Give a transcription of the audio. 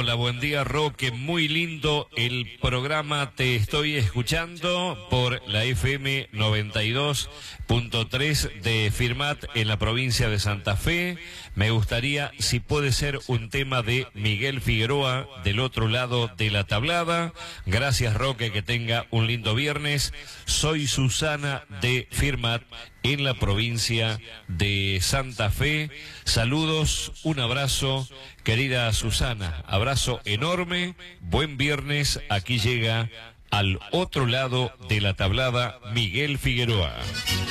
Hola, buen día, Roque. Muy lindo el programa. Te estoy escuchando por la FM 92.3 de Firmat en la provincia de Santa Fe. Me gustaría, si puede ser, un tema de Miguel Figueroa del otro lado de la tablada. Gracias, Roque, que tenga un lindo viernes. Soy Susana de Firmat en la provincia de Santa Fe. Saludos, un abrazo, querida Susana, abrazo enorme, buen viernes. Aquí llega al otro lado de la tablada Miguel Figueroa.